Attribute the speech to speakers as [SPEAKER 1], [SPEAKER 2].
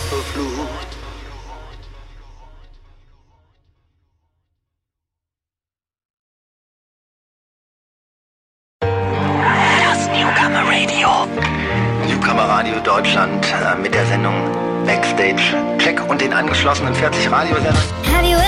[SPEAKER 1] verflucht.
[SPEAKER 2] Das Newcomer Radio.
[SPEAKER 1] Newcomer Radio Deutschland mit der Sendung Backstage. Check und den angeschlossenen 40 Radiosendern.
[SPEAKER 3] Have you